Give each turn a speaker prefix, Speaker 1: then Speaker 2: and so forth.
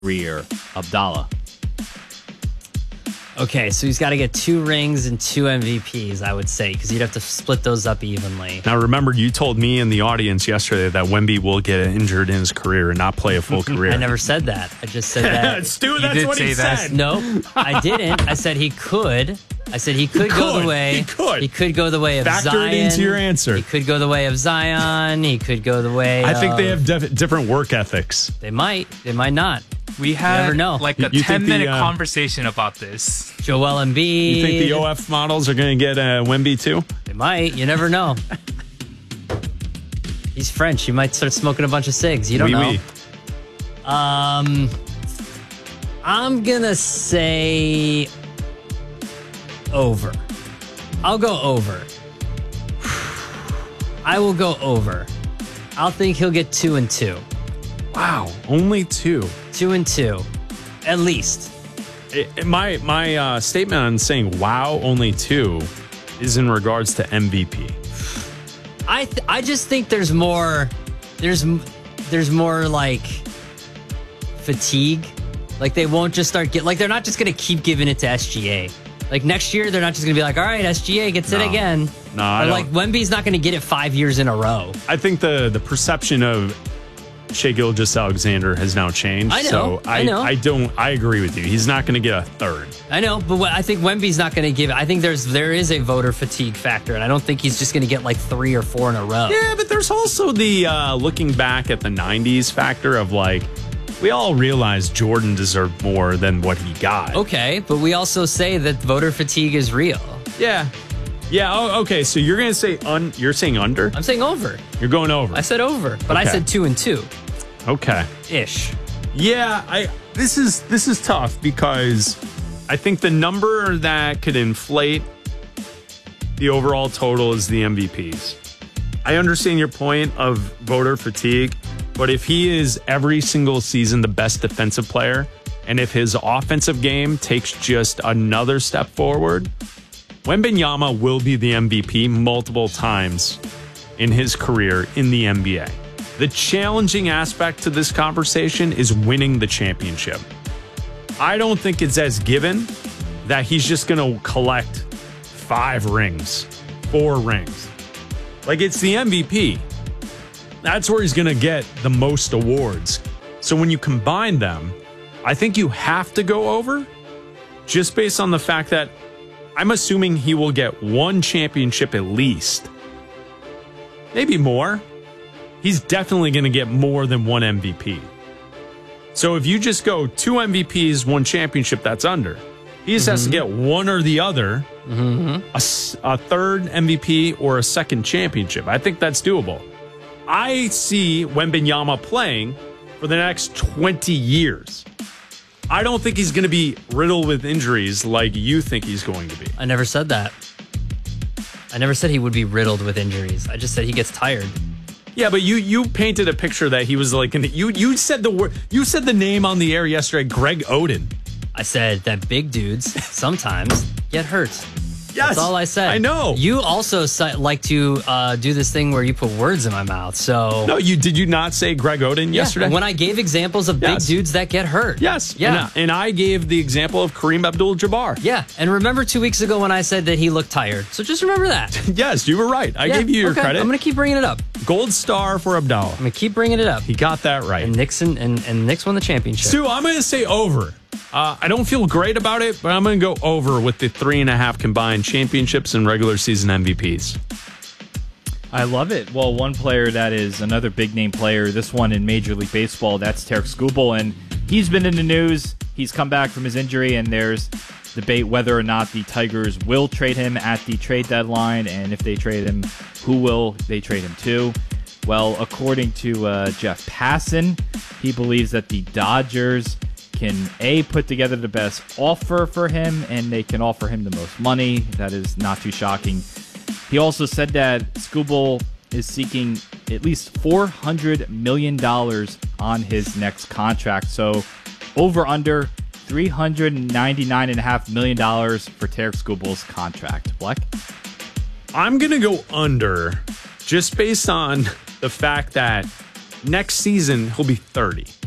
Speaker 1: career. Abdallah.
Speaker 2: Okay, so he's got to get 2 rings and 2 MVPs, I would say, because you'd have to split those up evenly.
Speaker 3: Now, remember, you told me in the audience yesterday that Wemby will get injured in his career and not play a full career.
Speaker 2: I never said that. I just said that.
Speaker 3: Stu, that's what he said.
Speaker 2: No, I didn't. I said he could. I said he could go the way.
Speaker 3: He could.
Speaker 2: He could go the way of
Speaker 3: Factor
Speaker 2: Zion.
Speaker 3: it into your answer.
Speaker 2: He could go the way of Zion. He could go the way
Speaker 3: I think they have different work ethics.
Speaker 2: They might. They might not.
Speaker 4: We had
Speaker 2: never know.
Speaker 4: like a
Speaker 3: You think
Speaker 4: 10-minute
Speaker 3: the,
Speaker 4: conversation about this.
Speaker 2: Joel Embiid.
Speaker 3: You think the OF models are going to get Wemby too?
Speaker 2: They might. You never know. He's French. He might start smoking a bunch of cigs. You don't know. I'm going to say over. I'll go over. I will go over. I'll think he'll get 2 and 2.
Speaker 3: Wow, only 2.
Speaker 2: 2 and 2. At least.
Speaker 3: My statement on saying wow, only 2 is in regards to MVP.
Speaker 2: I just think there's more like fatigue. Like they won't just they're not just going to keep giving it to SGA. Like next year, they're not just going to be like, all right, SGA gets it again.
Speaker 3: No, I don't.
Speaker 2: Like Wemby's not going to get it 5 years in a row.
Speaker 3: I think the perception of Shai Gilgeous-Alexander has now changed.
Speaker 2: I know.
Speaker 3: So
Speaker 2: I know.
Speaker 3: I agree with you. He's not going to get a 3rd.
Speaker 2: I know, but I think Wemby's not going to give it. I think there is a voter fatigue factor, and I don't think he's just going to get like 3 or 4 in a row.
Speaker 3: Yeah, but there's also the looking back at the 90s factor of like, we all realize Jordan deserved more than what he got.
Speaker 2: Okay, but we also say that voter fatigue is real.
Speaker 3: Yeah. Yeah, okay, so you're going to say you're saying under?
Speaker 2: I'm saying over.
Speaker 3: You're going over.
Speaker 2: I said over, but I
Speaker 3: Okay.
Speaker 2: said 2 and 2.
Speaker 3: Okay.
Speaker 2: Ish.
Speaker 3: Yeah, this is tough because I think the number that could inflate the overall total is the MVPs. I understand your point of voter fatigue, but if he is every single season the best defensive player, and if his offensive game takes just another step forward, Wembanyama will be the MVP multiple times in his career in the NBA. The challenging aspect to this conversation is winning the championship. I don't think it's as given that he's just going to collect 5 rings, 4 rings. Like, it's the MVP. That's where he's going to get the most awards. So when you combine them, I think you have to go over just based on the fact that I'm assuming he will get 1 championship at least. Maybe more. He's definitely going to get more than 1 MVP. So if you just go 2 MVPs, 1 championship, that's under. He just has to get one or the other, a 3rd MVP or a 2nd championship. I think that's doable. I see Wembanyama playing for the next 20 years. I don't think he's going to be riddled with injuries like you think he's going to be.
Speaker 2: I never said that. I never said he would be riddled with injuries. I just said he gets tired.
Speaker 3: Yeah, but you painted a picture that he was like, you said the word, you said the name on the air yesterday, Greg Oden.
Speaker 2: I said that big dudes sometimes get hurt.
Speaker 3: Yes,
Speaker 2: that's all I said.
Speaker 3: I know.
Speaker 2: You also like to do this thing where you put words in my mouth. So
Speaker 3: no, did you not say Greg Oden yesterday?
Speaker 2: When I gave examples of big dudes that get hurt.
Speaker 3: Yes.
Speaker 2: Yeah.
Speaker 3: And I gave the example of Kareem Abdul-Jabbar.
Speaker 2: Yeah. And remember 2 weeks ago when I said that he looked tired. So just remember that.
Speaker 3: Yes, you were right. I gave you your credit.
Speaker 2: I'm going to keep bringing it up.
Speaker 3: Gold star for Abdallah.
Speaker 2: I'm going to keep bringing it up.
Speaker 3: He got that right.
Speaker 2: And Knicks won the championship.
Speaker 3: Stu, I'm going to say over. I don't feel great about it, but I'm going to go over with the 3.5 combined championships and regular season MVPs.
Speaker 1: I love it. Well, one player that is another big name player, this one in Major League Baseball, that's Tarik Skubal, and he's been in the news. He's come back from his injury, and there's debate whether or not the Tigers will trade him at the trade deadline, and if they trade him, who will they trade him to? Well, according to Jeff Passan, he believes that the Dodgers can put together the best offer for him, and they can offer him the most money. That is not too shocking. He also said that Skubal is seeking at least $400 million on his next contract. So over under $399.5 million for Tarik Skubal's contract. Black?
Speaker 3: I'm going to go under just based on the fact that next season he'll be 30.